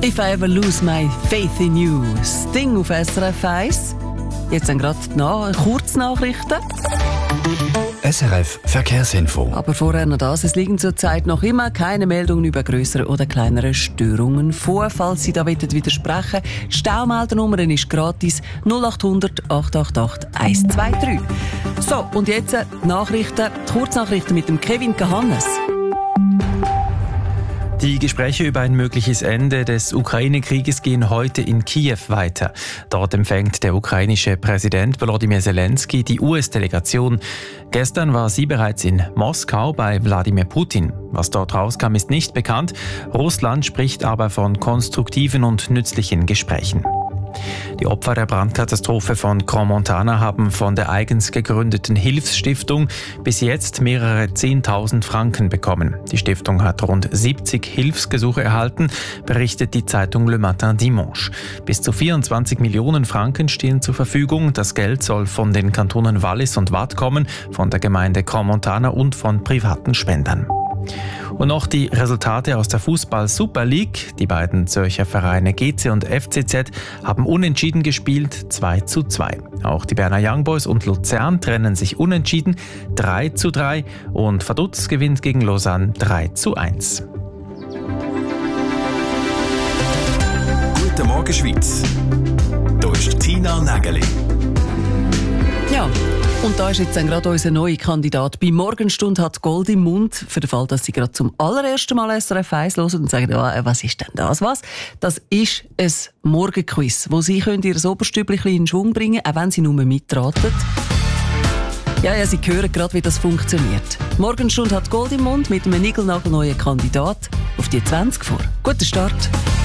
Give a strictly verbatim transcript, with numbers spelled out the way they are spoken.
If I ever lose my faith in you. Sting auf S R F eins. Jetzt dann gerade die Na- Kurznachrichten. S R F Verkehrsinfo. Aber vorher noch das. Es liegen zurzeit noch immer keine Meldungen über grössere oder kleinere Störungen vor. Falls Sie da widersprechen, die Staumeldernummer ist gratis null acht hundert acht acht acht eins zwei drei. So, und jetzt die Nachrichten, die Kurznachrichten mit dem Kevin Kahannes. Die Gespräche über ein mögliches Ende des Ukraine-Krieges gehen heute in Kiew weiter. Dort empfängt der ukrainische Präsident Volodymyr Zelensky die U S-Delegation. Gestern war sie bereits in Moskau bei Wladimir Putin. Was dort rauskam, ist nicht bekannt. Russland spricht aber von konstruktiven und nützlichen Gesprächen. Die Opfer der Brandkatastrophe von Crans-Montana haben von der eigens gegründeten Hilfsstiftung bis jetzt mehrere zehntausend Franken bekommen. Die Stiftung hat rund siebzig Hilfsgesuche erhalten, berichtet die Zeitung Le Matin Dimanche. Bis zu vierundzwanzig Millionen Franken stehen zur Verfügung. Das Geld soll von den Kantonen Wallis und Waadt kommen, von der Gemeinde Crans-Montana und von privaten Spendern. Und noch die Resultate aus der Fußball-Super League. Die beiden Zürcher Vereine G C und F C Z haben unentschieden gespielt, zwei zu zwei. Auch die Berner Young Boys und Luzern trennen sich unentschieden, drei zu drei. Und Vaduz gewinnt gegen Lausanne drei zu eins. Guten Morgen Schweiz. Hier ist Tina Nägeli. Ja, und da ist jetzt dann gerade unser neuer Kandidat. Bei Morgenstunde hat Gold im Mund, für den Fall, dass Sie gerade zum allerersten Mal S R F eins hören und sagen, ja, was ist denn das? Was? Das ist ein Morgenquiz, wo Sie können Ihr Oberstübchen in Schwung bringen können, auch wenn Sie nur mitraten. Ja, ja, Sie hören gerade, wie das funktioniert. Morgenstunde hat Gold im Mund mit einem niegelnagelneuen Kandidat auf die zwanzig vor. Guten Start!